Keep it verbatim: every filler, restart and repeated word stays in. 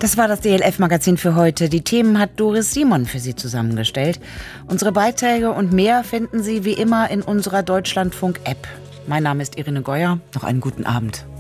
Das war das D L F-Magazin für heute. Die Themen hat Doris Simon für Sie zusammengestellt. Unsere Beiträge und mehr finden Sie wie immer in unserer Deutschlandfunk-App. Mein Name ist Irene Geuer. Noch einen guten Abend.